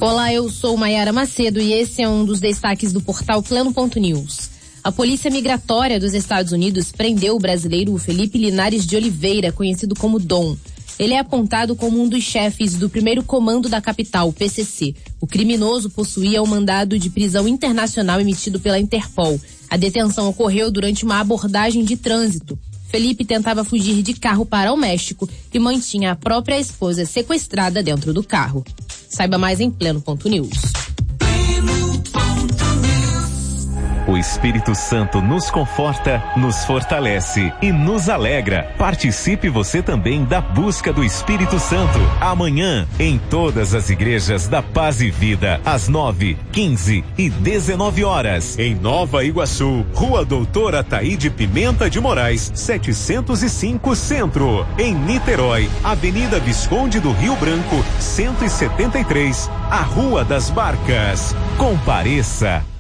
Olá, eu sou Maiara Macedo e esse é um dos destaques do portal Pleno.news. A Polícia Migratória dos Estados Unidos prendeu o brasileiro Felipe Linares de Oliveira, conhecido como Dom. Ele é apontado como um dos chefes do primeiro comando da capital, o PCC. O criminoso possuía um mandado de prisão internacional emitido pela Interpol. A detenção ocorreu durante uma abordagem de trânsito. Felipe tentava fugir de carro para o México e mantinha a própria esposa sequestrada dentro do carro. Saiba mais em Pleno.news. O Espírito Santo nos conforta, nos fortalece e nos alegra. Participe você também da busca do Espírito Santo. Amanhã, em todas as igrejas da Paz e Vida, às 9, 15 e 19 horas. Em Nova Iguaçu, Rua Doutor Ataíde Pimenta de Moraes, 705 Centro. Em Niterói, Avenida Visconde do Rio Branco, 173, a Rua das Barcas. Compareça.